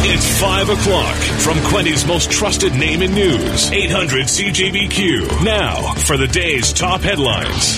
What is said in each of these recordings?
It's 5 o'clock from Quinty's most trusted name in news, 800 CJBQ. Now, for the day's top headlines.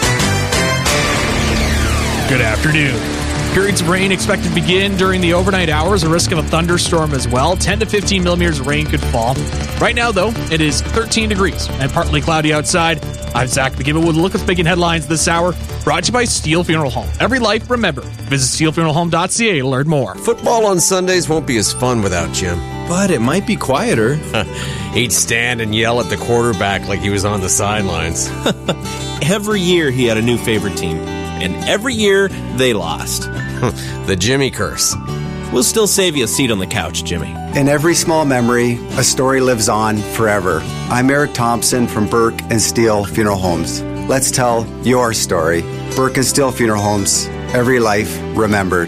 Good afternoon. Periods of rain expected to begin during the overnight hours. A risk of a thunderstorm as well. 10 to 15 millimeters of rain could fall. Right now, though, it is 13 degrees and partly cloudy outside. I'm Zach McGibbon with a look at the big headlines this hour. Brought to you by Steel Funeral Home. Every life, remember. Visit steelfuneralhome.ca to learn more. Football on Sundays won't be as fun without Jim. But it might be quieter. He'd stand and yell at the quarterback like he was on the sidelines. Every year he had a new favorite team. And every year they lost. The Jimmy curse. We'll still save you a seat on the couch, Jimmy. In every small memory, a story lives on forever. I'm Eric Thompson from Burke and Steel Funeral Homes. Let's tell your story. Burke and Steel Funeral Homes. Every life remembered.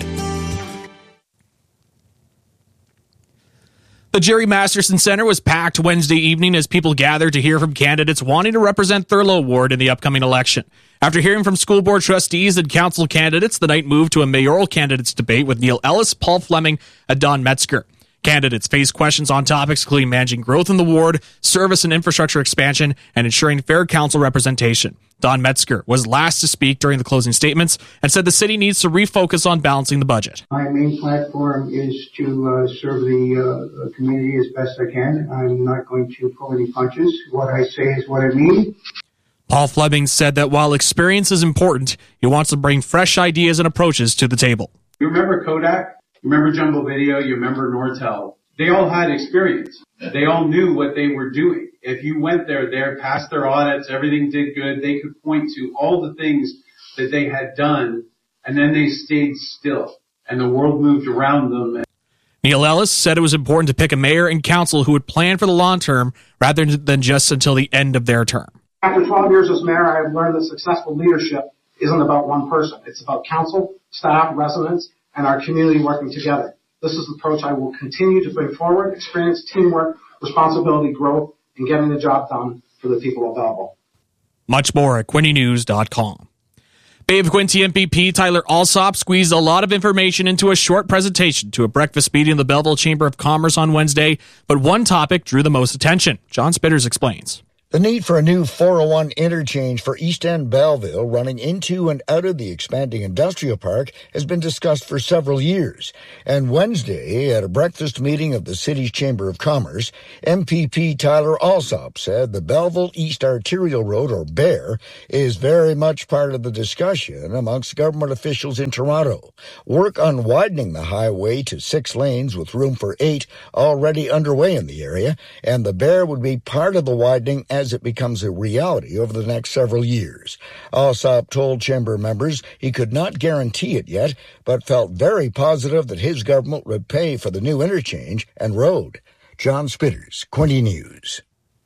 The Jerry Masterson Center was packed Wednesday evening as people gathered to hear from candidates wanting to represent Thurlow Ward in the upcoming election. After hearing from school board trustees and council candidates, the night moved to a mayoral candidates debate with Neil Ellis, Paul Fleming, and Don Metzger. Candidates faced questions on topics including managing growth in the ward, service and infrastructure expansion, and ensuring fair council representation. Don Metzger was last to speak during the closing statements and said the city needs to refocus on balancing the budget. My main platform is to serve the community as best I can. I'm not going to pull any punches. What I say is what I mean. Paul Fleming said that while experience is important, he wants to bring fresh ideas and approaches to the table. You remember Kodak? You remember Jumbo Video? You remember Nortel? They all had experience. They all knew what they were doing. If you went there, passed their audits, everything did good, they could point to all the things that they had done, and then they stayed still, and the world moved around them. Neil Ellis said it was important to pick a mayor and council who would plan for the long term rather than just until the end of their term. After 12 years as mayor, I've learned that successful leadership isn't about one person. It's about council, staff, residents, and our community working together. This is the approach I will continue to bring forward: experience, teamwork, responsibility, growth, and getting the job done for the people of Belleville. Much more at QuintyNews.com. Bay of Quinte MPP Tyler Alsop squeezed a lot of information into a short presentation to a breakfast meeting in the Belleville Chamber of Commerce on Wednesday, but one topic drew the most attention. John Spitters explains. The need for a new 401 interchange for East End Belleville running into and out of the expanding industrial park has been discussed for several years. And Wednesday, at a breakfast meeting of the city's Chamber of Commerce, MPP Tyler Alsop said the Belleville East Arterial Road, or BEAR, is very much part of the discussion amongst government officials in Toronto. Work on widening the highway to 6 lanes with room for 8 already underway in the area, and the BEAR would be part of the widening as it becomes a reality over the next several years. Alsop told Chamber members he could not guarantee it yet, but felt very positive that his government would pay for the new interchange and road. John Spitters, Quinte News.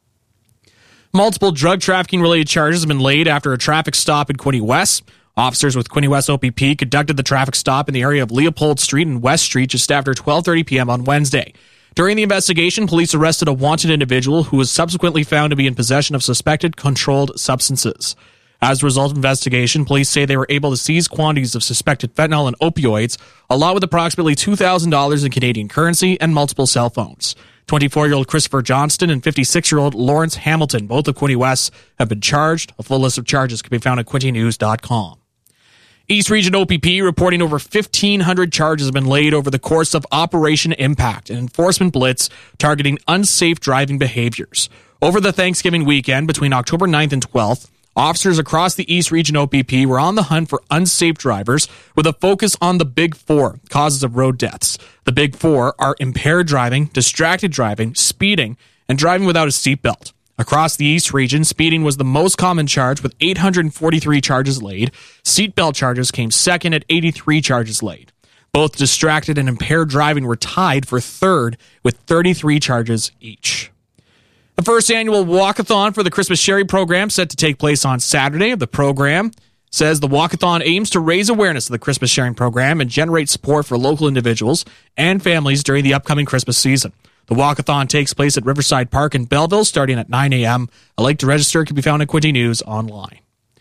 Multiple drug trafficking-related charges have been laid after a traffic stop in Quinte West. Officers with Quinte West OPP conducted the traffic stop in the area of Leopold Street and West Street just after 12:30 p.m. on Wednesday. During the investigation, police arrested a wanted individual who was subsequently found to be in possession of suspected controlled substances. As a result of investigation, police say they were able to seize quantities of suspected fentanyl and opioids, along with approximately $2,000 in Canadian currency and multiple cell phones. 24-year-old Christopher Johnston and 56-year-old Lawrence Hamilton, both of Quinte West, have been charged. A full list of charges can be found at QuintyNews.com. East Region OPP reporting over 1,500 charges have been laid over the course of Operation Impact, an enforcement blitz targeting unsafe driving behaviors. Over the Thanksgiving weekend between October 9th and 12th, officers across the East Region OPP were on the hunt for unsafe drivers with a focus on the Big Four causes of road deaths. The Big Four are impaired driving, distracted driving, speeding, and driving without a seatbelt. Across the East Region, speeding was the most common charge with 843 charges laid. Seatbelt charges came second at 83 charges laid. Both distracted and impaired driving were tied for third with 33 charges each. The first annual walkathon for the Christmas Sherry program set to take place on Saturday. The program says the walkathon aims to raise awareness of the Christmas sharing program and generate support for local individuals and families during the upcoming Christmas season. The walkathon takes place at Riverside Park in Belleville starting at 9 a.m. A link to register can be found at Quinte News online.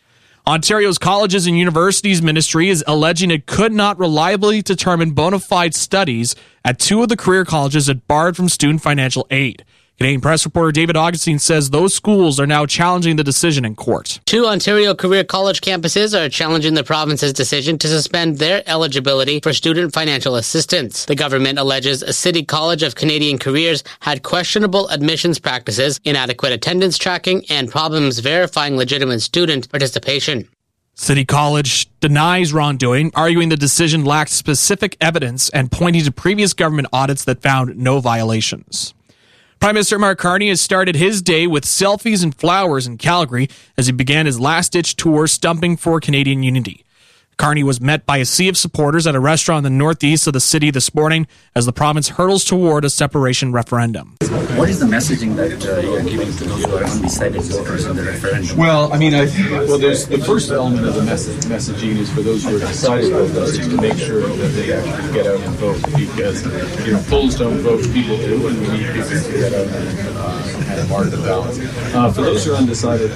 Ontario's Colleges and Universities Ministry is alleging it could not reliably determine bona fide studies at two of the career colleges it barred from student financial aid. Canadian Press reporter David Augustine says those schools are now challenging the decision in court. Two Ontario career college campuses are challenging the province's decision to suspend their eligibility for student financial assistance. The government alleges City College of Canadian Careers had questionable admissions practices, inadequate attendance tracking, and problems verifying legitimate student participation. City College denies wrongdoing, arguing the decision lacked specific evidence and pointing to previous government audits that found no violations. Prime Minister Mark Carney has started his day with selfies and flowers in Calgary as he began his last-ditch tour stumping for Canadian unity. Carney was met by a sea of supporters at a restaurant in the northeast of the city this morning as the province hurtles toward a separation referendum. What is the messaging that you're giving to those who are undecided voters in the referendum? Well, there's the first element of the messaging is for those who are decided voters to make sure that they actually get out and vote, because polls don't vote, people do, and we need people to get out and mark the ballots. For those who are undecided,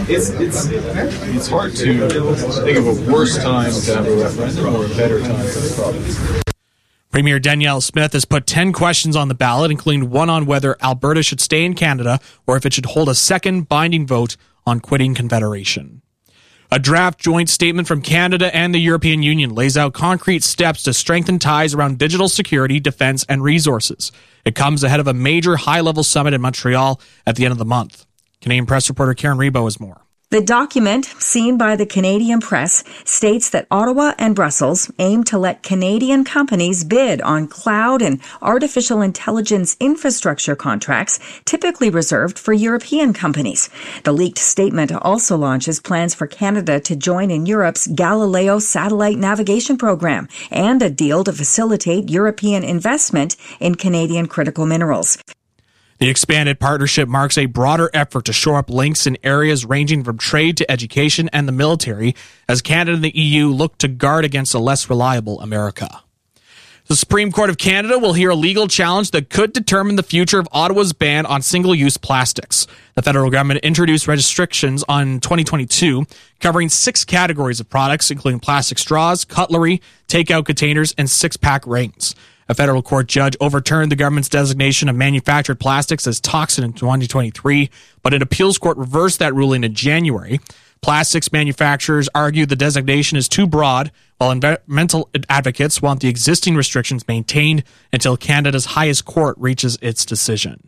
it's hard to think of a worse time to have a referendum or a better time for the province. Premier Danielle Smith has put 10 questions on the ballot, including one on whether Alberta should stay in Canada or if it should hold a second binding vote on quitting Confederation. A draft joint statement from Canada and the European Union lays out concrete steps to strengthen ties around digital security, defense, and resources. It comes ahead of a major high-level summit in Montreal at the end of the month. Canadian Press reporter Karen Rebo has more. The document, seen by the Canadian press, states that Ottawa and Brussels aim to let Canadian companies bid on cloud and artificial intelligence infrastructure contracts typically reserved for European companies. The leaked statement also launches plans for Canada to join in Europe's Galileo satellite navigation program and a deal to facilitate European investment in Canadian critical minerals. The expanded partnership marks a broader effort to shore up links in areas ranging from trade to education and the military as Canada and the EU look to guard against a less reliable America. The Supreme Court of Canada will hear a legal challenge that could determine the future of Ottawa's ban on single-use plastics. The federal government introduced restrictions on 2022 covering 6 categories of products, including plastic straws, cutlery, takeout containers, and 6-pack rings. A federal court judge overturned the government's designation of manufactured plastics as toxic in 2023, but an appeals court reversed that ruling in January. Plastics manufacturers argue the designation is too broad, while environmental advocates want the existing restrictions maintained until Canada's highest court reaches its decision.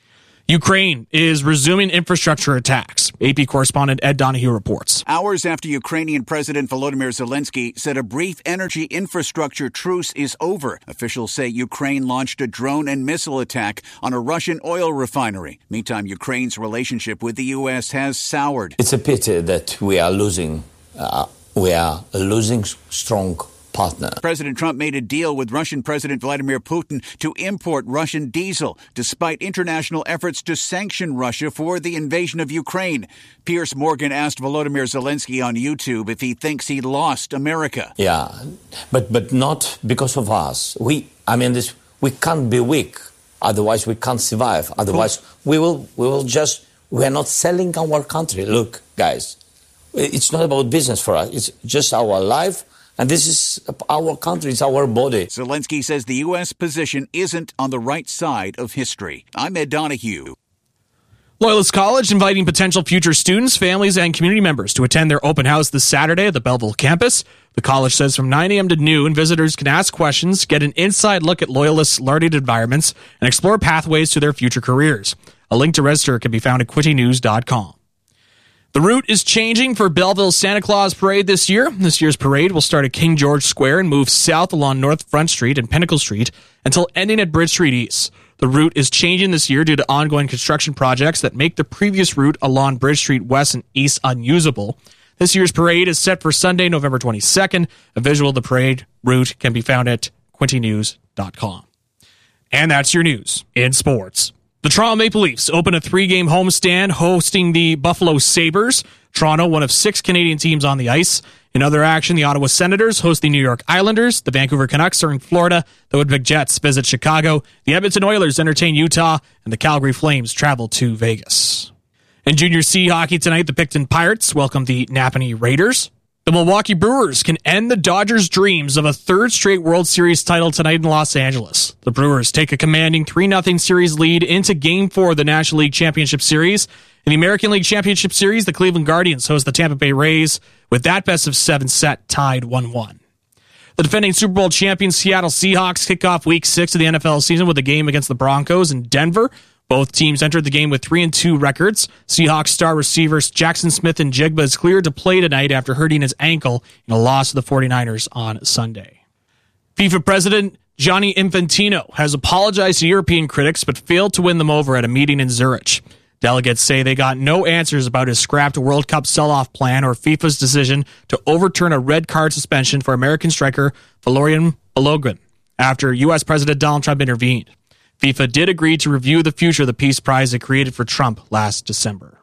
Ukraine is resuming infrastructure attacks. AP correspondent Ed Donahue reports. Hours after Ukrainian President Volodymyr Zelensky said a brief energy infrastructure truce is over, officials say Ukraine launched a drone and missile attack on a Russian oil refinery. Meantime, Ukraine's relationship with the U.S. has soured. It's a pity that we are losing strong partner. President Trump made a deal with Russian President Vladimir Putin to import Russian diesel, despite international efforts to sanction Russia for the invasion of Ukraine. Piers Morgan asked Volodymyr Zelensky on YouTube if he thinks he lost America. Yeah, but not because of us. We can't be weak. Otherwise, we can't survive. Otherwise, we are not selling our country. Look, guys, it's not about business for us. It's just our life. And this is our country, it's our body. Zelensky says the U.S. position isn't on the right side of history. I'm Ed Donahue. Loyalist College inviting potential future students, families, and community members to attend their open house this Saturday at the Belleville campus. The college says from 9 a.m. to noon, visitors can ask questions, get an inside look at Loyalist's learning environments, and explore pathways to their future careers. A link to register can be found at quintynews.com. The route is changing for Belleville's Santa Claus Parade this year. This year's parade will start at King George Square and move south along North Front Street and Pinnacle Street until ending at Bridge Street East. The route is changing this year due to ongoing construction projects that make the previous route along Bridge Street West and East unusable. This year's parade is set for Sunday, November 22nd. A visual of the parade route can be found at quintynews.com. And that's your news in sports. The Toronto Maple Leafs open a 3-game homestand hosting the Buffalo Sabres. Toronto, one of 6 Canadian teams on the ice. In other action, the Ottawa Senators host the New York Islanders. The Vancouver Canucks are in Florida. The Winnipeg Jets visit Chicago. The Edmonton Oilers entertain Utah. And the Calgary Flames travel to Vegas. In Junior C hockey tonight, the Picton Pirates welcome the Napanee Raiders. The Milwaukee Brewers can end the Dodgers' dreams of a third straight World Series title tonight in Los Angeles. The Brewers take a commanding 3-0 series lead into Game 4 of the National League Championship Series. In the American League Championship Series, the Cleveland Guardians host the Tampa Bay Rays, with that best-of-7 set tied 1-1. The defending Super Bowl champion Seattle Seahawks kick off Week 6 of the NFL season with a game against the Broncos in Denver. Both teams entered the game with 3-2 records. Seahawks star receivers Jackson Smith and Jigba is cleared to play tonight after hurting his ankle in a loss to the 49ers on Sunday. FIFA President Gianni Infantino has apologized to European critics but failed to win them over at a meeting in Zurich. Delegates say they got no answers about his scrapped World Cup sell-off plan or FIFA's decision to overturn a red card suspension for American striker Valerian Balogun after U.S. President Donald Trump intervened. FIFA did agree to review the future of the Peace Prize it created for Trump last December.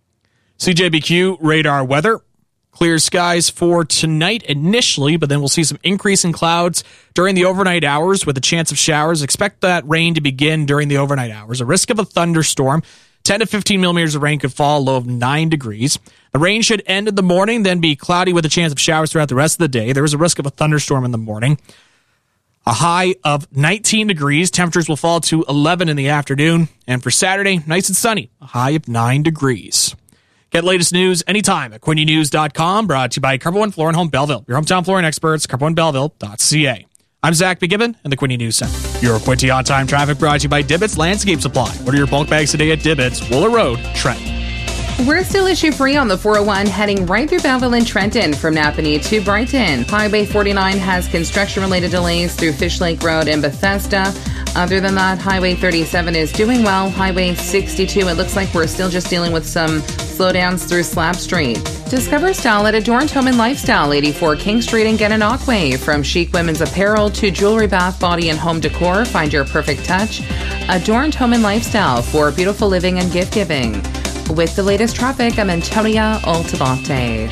CJBQ radar weather. Clear skies for tonight initially, but then we'll see some increase in clouds during the overnight hours with a chance of showers. Expect that rain to begin during the overnight hours. A risk of a thunderstorm. 10 to 15 millimeters of rain could fall, low of 9 degrees. The rain should end in the morning, then be cloudy with a chance of showers throughout the rest of the day. There is a risk of a thunderstorm in the morning. A high of 19 degrees. Temperatures will fall to 11 in the afternoon. And for Saturday, nice and sunny. A high of 9 degrees. Get latest news anytime at QuinnyNews.com. Brought to you by Carbo One Floor and Home Belleville. Your hometown flooring experts, CarboOneBelleville.ca. I'm Zach McGibbon in the Quinte News Center. Your Quinte on-time traffic brought to you by Dibbett's Landscape Supply. Order your bulk bags today at Dibbett's, Wooler Road, Trenton. We're still issue-free on the 401 heading right through Belleville and Trenton from Napanee to Brighton. Highway 49 has construction-related delays through Fish Lake Road and Bethesda. Other than that, Highway 37 is doing well. Highway 62, it looks like we're still just dealing with some slowdowns through Slab Street. Discover style at Adorned Home and Lifestyle, 84 King Street in Gananoque. From chic women's apparel to jewelry, bath, body, and home decor, find your perfect touch. Adorned Home and Lifestyle for beautiful living and gift-giving. With the latest traffic, I'm Antonia Altabate.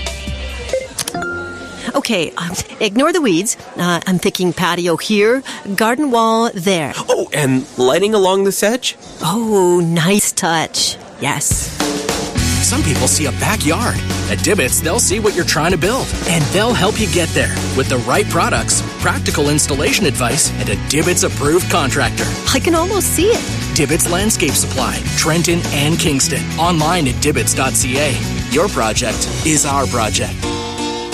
Okay, ignore the weeds. I'm thinking patio here, garden wall there. Oh, and lighting along this edge? Oh, nice touch. Yes. Some people see a backyard. At Dibbett's, they'll see what you're trying to build, and they'll help you get there with the right products, practical installation advice, and a Dibbett's-approved contractor. I can almost see it. Dibbett's Landscape Supply, Trenton and Kingston. Online at Dibbetts.ca. Your project is our project.